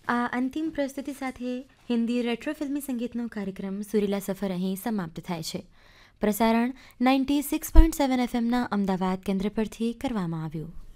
આ અંતિમ પ્રસ્તુતિ સાથે હિન્દી રેટ્રો ફિલ્મી સંગીતનો કાર્યક્રમ સુરીલા સફર અહીં સમાપ્ત થાય છે. પ્રસારણ 96.7 FMના અમદાવાદ કેન્દ્ર પરથી કરવામાં આવ્યું.